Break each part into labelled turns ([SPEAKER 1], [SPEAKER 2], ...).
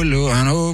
[SPEAKER 1] Luano.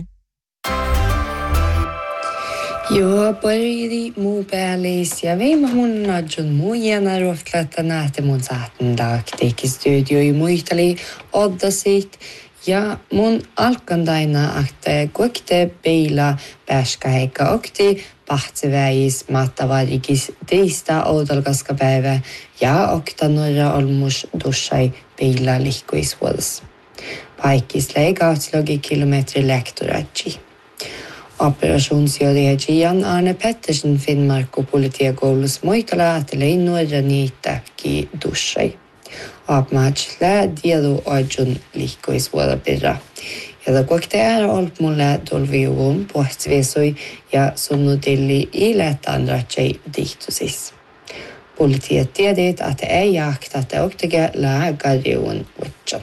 [SPEAKER 2] Joo, pari muupäällis ja viime munna John muijana ruoftlatta nähtä mun saatten teki studioi muisteli oddasit ja mun alkandaina ahte kokte peila pääskäheikka okti pahtseväis mattavarikis teistä oudalkaskapäivä ja okta norra olmus dussai peila lihkuisvuodas. Paikis leikautslogi kilometri lektoratsi. Operationsjohtaja Jan Arne Pettersen Finnmark och politiakoulus moikala atelein nuorra niittäki dussai. Apmaatslä dielu ajun lihkoisvuoda pirra. Ja kokte ära ollut mulle dolviuun puhtsvesoi ja sunnutilli ilätään ratsei dihtusis. Politiet tiedät, että ei jakta, että oktege lääkäriuun utsan.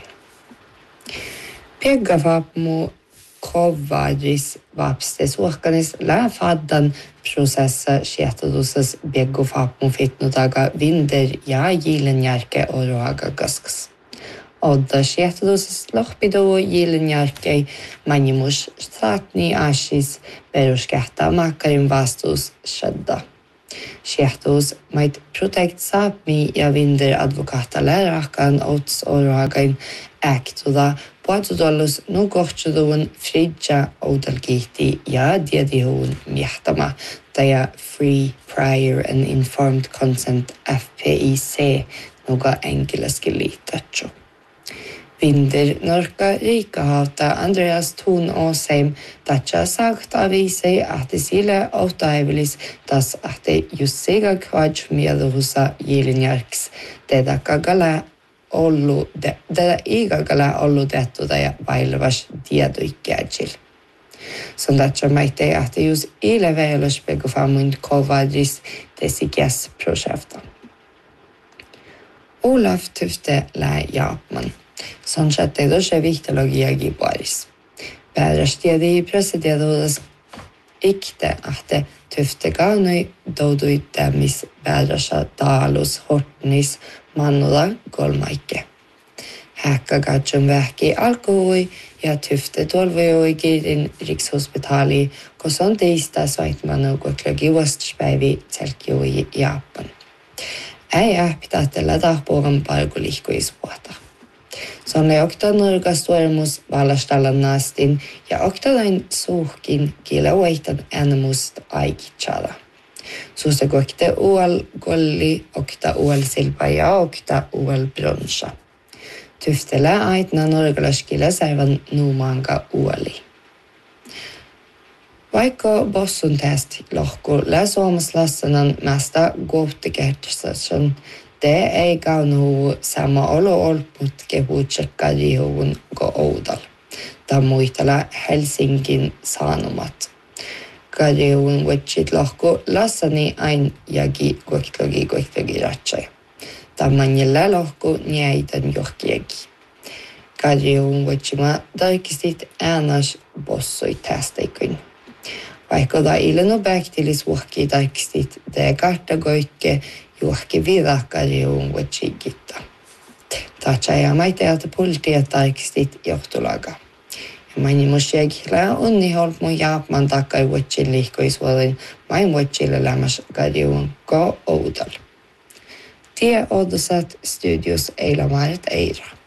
[SPEAKER 2] Peggavapmu kovadris vapstes ohkanis läfaddan prosessa siettadusas beggofapmu fitnutaga vinder ja gilenjärke och roaga gaskas. Odda siettadusas lohpido gilenjärke manimus statni ashis peruskehta makarin vastus shadda. Siettadus mait protect sapmi ja vinder advokata lärahkan ots och roagain äktuda Puhutudollus nukohtsuduun fridja oudalkihti ja diedihuun miehtama ja Free, Prior and Informed Consent FPIC nuga enkiläski liitatsu. Vinder norka riikahauta Andreas Thun Åsheim tatsa sagt avisi ahti sille ohtaivilis tas ahti jussiga kvaj mieluhusa jilinjärks dedakagala tätä iikakalla ollut tehtyä ja vailvas tietoikkäjil. Som tatsa maitte ahti just ileveilus pegufammun kovadris tesikäs projekta. Olaf Tufte lää Japan. Som chatte doshe vihtalogiagi paris. Päärästiedi presidiodas ikte ahte Tufte kaunoi doudui tämis pääräsa taalus hortnis mannuda kolmaikke. Häkka katson vähki alkoi ja Tufte tolvoi kiirin rikshospitali, koska on teistä soitmanu koklogi vastuspäivi tselkioi Japan. Ei ähpitähtellä tahpuovan palkulihkuisvuota. Se on okta nurkastuormus valastallan naastin ja oktalain suhkin kielauaitan äänemusta aikitsala. Suusta kokte uol golli, okta uol silpa ja okta uol bronsa. Tyftelä aitna nurkalaskilla saivan nuumaanka uoli. Vaikka bossun tästä lohku lää suomaslasanan mästä kohtikertasation, det ei kaunu sama olo olput kehuutsekkarihuun ko oudal. Ta muistella Helsingin sanomat. Karihuun vetsit lohku lassani ain jagi kohtlogi ratsai. Ta manjella lohku njäitän johkiegi. Karihuun vetsima tarkistit äänas bossoi tästäikyn. Vaikka da ileno bäktilis vuokki tarkistit, det karta goikke juhki vidakariuun vetsikittä. Tatsa ja maite alta pultia tarkistit johtulaga. Ja manimus jägillä onni holp mun Japan takai vetsin lihkoisvuoden main vetsille lämmäs kariuun ko oudal. Tie odosat studios Eila Maaret Eira.